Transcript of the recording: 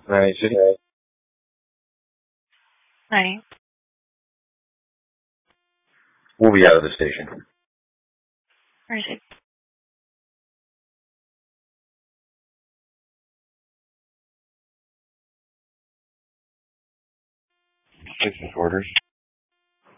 Right, City. Right. We'll be out of the station. Where is it? Business orders.